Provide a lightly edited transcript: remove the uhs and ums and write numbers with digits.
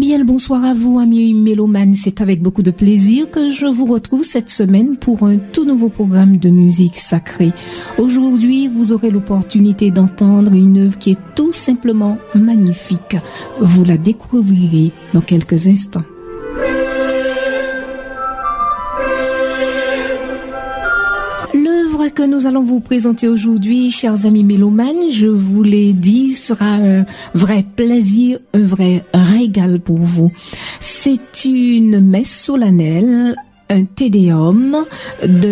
Bien le bonsoir à vous, amis mélomanes. C'est avec beaucoup de plaisir que je vous retrouve cette semaine pour un tout nouveau programme de musique sacrée. Aujourd'hui, vous aurez l'opportunité d'entendre une œuvre qui est tout simplement magnifique. Vous la découvrirez dans quelques instants. L'œuvre que nous allons vous présenter aujourd'hui, chers amis mélomanes, je vous l'ai dit, sera un vrai plaisir, un vrai régal pour vous. C'est une messe solennelle, un Te Deum de